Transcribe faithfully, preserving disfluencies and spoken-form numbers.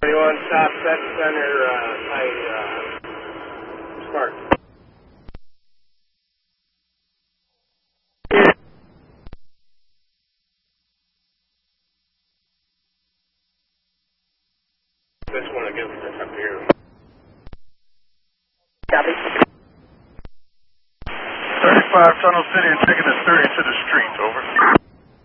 twenty-one South Pet Center, uh, hi, uh, Spark. This one against this up here. Copy. thirty-five Tunnel City and taking the thirty to the street, over.